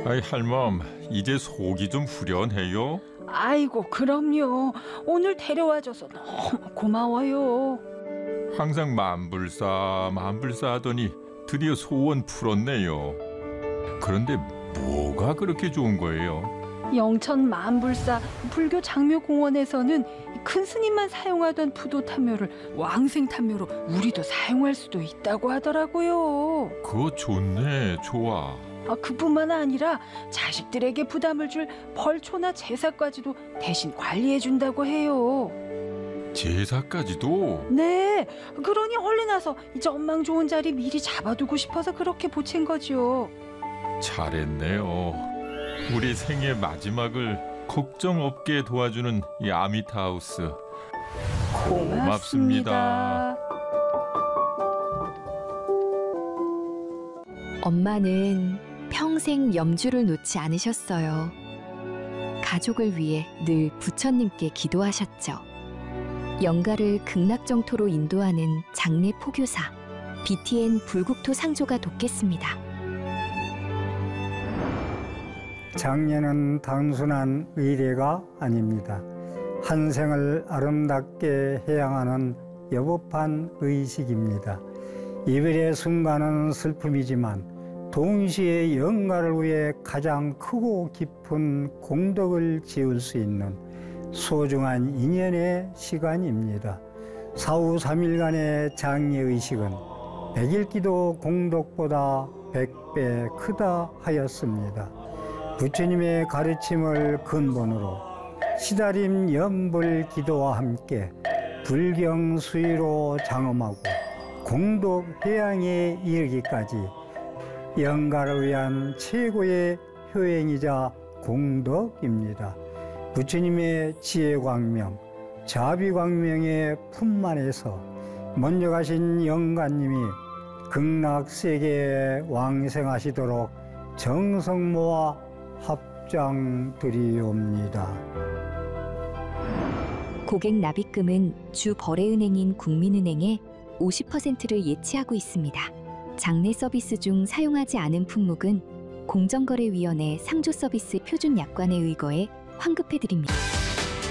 아이 할멈, 이제 속이 좀 후련해요? 아이고, 그럼요. 오늘 데려와줘서 너무 고마워요. 항상 만불사 하더니 드디어 소원 풀었네요. 그런데 뭐가 그렇게 좋은 거예요? 영천 만불사 불교 장묘공원에서는 큰 스님만 사용하던 부도탄묘를 왕생탄묘로 우리도 사용할 수도 있다고 하더라고요. 그거 좋네, 좋아. 그뿐만 아니라 자식들에게 부담을 줄 벌초나 제사까지도 대신 관리해준다고 해요. 제사까지도? 네, 그러니 얼른 와서 이 전망 좋은 자리 미리 잡아두고 싶어서 그렇게 보챈 거죠. 잘했네요. 우리 생애 마지막을 걱정 없게 도와주는 이 아미타하우스. 고맙습니다. 엄마는 평생 염주를 놓지 않으셨어요. 가족을 위해 늘 부처님께 기도하셨죠. 영가를 극락정토로 인도하는 장례 포교사 BTN 불국토 상조가 돕겠습니다. 장례는 단순한 의례가 아닙니다. 한 생을 아름답게 해양하는 여법한 의식입니다. 이별의 순간은 슬픔이지만 동시에 영가를 위해 가장 크고 깊은 공덕을 지을 수 있는 소중한 인연의 시간입니다. 사후 3일간의 장례 의식은 100일 기도 공덕보다 100배 크다 하였습니다. 부처님의 가르침을 근본으로 시다림 연불 기도와 함께 불경 수의로 장엄하고 공덕 해양에 이르기까지 영가를 위한 최고의 효행이자 공덕입니다. 부처님의 지혜광명, 자비광명의 품만에서 먼저 가신 영가님이 극락세계에 왕생하시도록 정성 모아 합장드리옵니다. 고객 납입금은 주 거래은행인 국민은행에 50%를 예치하고 있습니다. 장례 서비스 중 사용하지 않은 품목은 공정거래위원회 상조서비스 표준약관에 의거해 환급해드립니다.